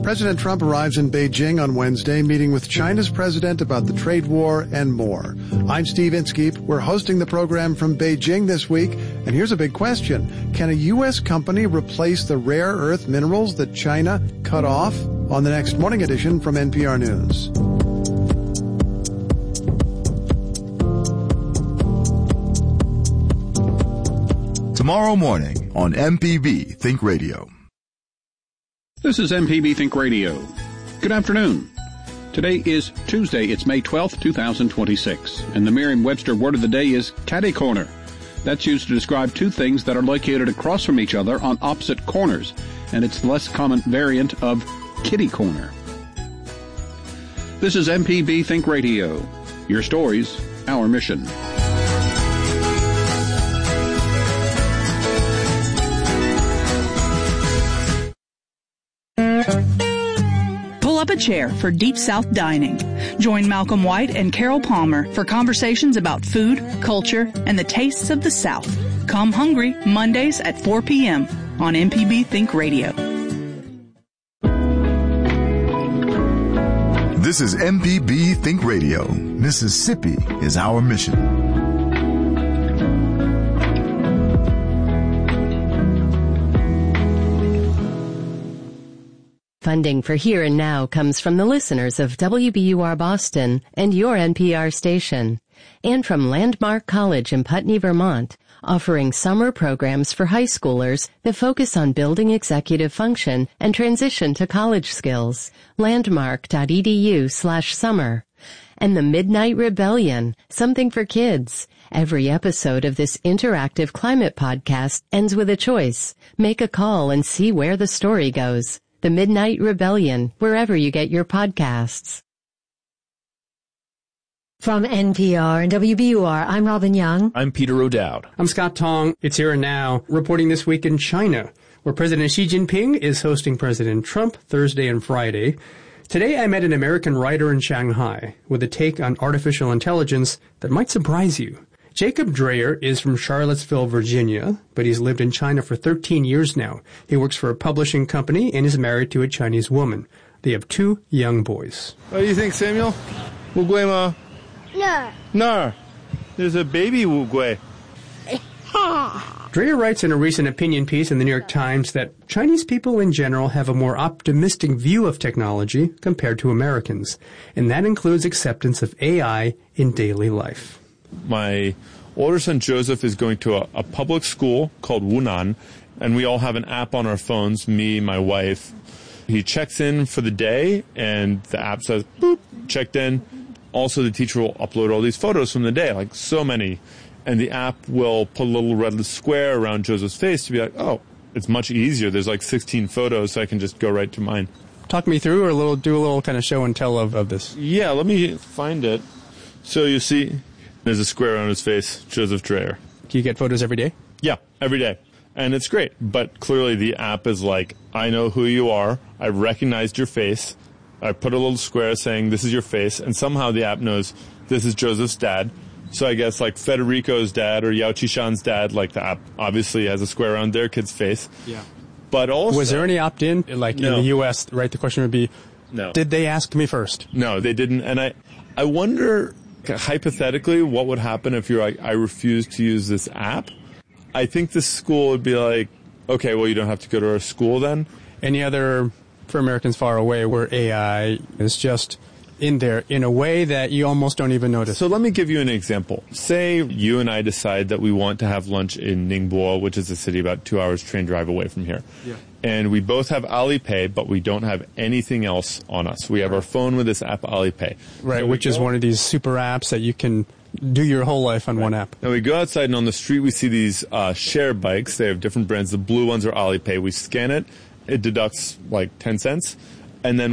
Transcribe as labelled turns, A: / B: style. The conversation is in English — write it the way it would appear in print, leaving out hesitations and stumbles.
A: President Trump arrives in Beijing on Wednesday, meeting with China's president about the trade war and more. I'm Steve Inskeep. We're hosting the program from Beijing this week, and here's a big question. Can a U.S. company replace the rare earth minerals that China cut off? On the next Morning Edition from NPR News.
B: Tomorrow morning on MPB Think Radio.
C: This is MPB Think Radio. Good afternoon. Today is Tuesday. It's May 12th, 2026. And the Merriam-Webster word of the day is catty corner. That's used to describe two things that are located across from each other on opposite corners. And it's the less common variant of kitty corner. This is MPB Think Radio. Your stories, our mission.
D: Pull up a chair for Deep South Dining. Join Malcolm White and Carol Palmer for conversations about food, culture, and the tastes of the South. Come hungry Mondays at 4 p.m. on MPB Think Radio.
B: This is MPB Think Radio. Mississippi is our mission.
E: Funding for Here and Now comes from the listeners of WBUR Boston and your NPR station, and from Landmark College in Putney, Vermont, offering summer programs for high schoolers that focus on building executive function and transition to college skills. Landmark.edu/summer. And the Midnight Rebellion, something for kids. Every episode of this interactive climate podcast ends with a choice. Make a call and see where the story goes. The Midnight Rebellion, wherever you get your podcasts.
F: From NPR and WBUR, I'm Robin Young.
G: I'm Peter O'Dowd.
H: I'm Scott Tong. It's Here and Now, reporting this week in China, where President Xi Jinping is hosting President Trump Thursday and Friday. Today I met an American writer in Shanghai with a take on artificial intelligence that might surprise you. Jacob Dreyer is from Charlottesville, Virginia, but he's lived in China for 13 years now. He works for a publishing company and is married to a Chinese woman. They have 2 young boys.
I: What do you think, Samuel? Wu Gui ma?
J: No.
I: No. There's a baby Wu Gui.
H: Dreyer writes in a recent opinion piece in the New York Times that Chinese people in general have a more optimistic view of technology compared to Americans, and that includes acceptance of AI in daily life.
I: My older son Joseph is going to a public school called Wunan, and we all have an app on our phones, me, my wife. He checks in for the day, and the app says, boop, checked in. Also, the teacher will upload all these photos from the day, like so many. And the app will put a little red square around Joseph's face to be like, oh, it's much easier. There's like 16 photos, so I can just go right to mine.
H: Talk me through or do a little kind of show and tell of this.
I: Yeah, let me find it. So you see, there's a square on his face, Joseph Dreyer.
H: Do you get photos every day?
I: Yeah, every day. And it's great. But clearly the app is like, I know who you are. I recognized your face. I put a little square saying this is your face. And somehow the app knows this is Joseph's dad. So I guess like Federico's dad or Yao Qishan's dad, like the app obviously has a square around their kid's face.
H: Yeah.
I: But also...
H: Was there any opt-in? Like no. In the U.S., right, the question would be,
I: no.
H: Did they ask me first?
I: No, they didn't. And I wonder... hypothetically, what would happen if you're like, I refuse to use this app? I think the school would be like, okay, well, you don't have to go to our school then.
H: Any other, for Americans far away, where AI is just in there in a way that you almost don't even notice?
I: So let me give you an example. Say you and I decide that we want to have lunch in Ningbo, which is a city about 2 hours train drive away from here. Yeah. And we both have Alipay, but we don't have anything else on us. We have our phone with this app, Alipay.
H: Right, so which is one of these super apps that you can do your whole life on one app.
I: Now we go outside, and on the street we see these share bikes. They have different brands. The blue ones are Alipay. We scan it. It deducts like 10 cents. And then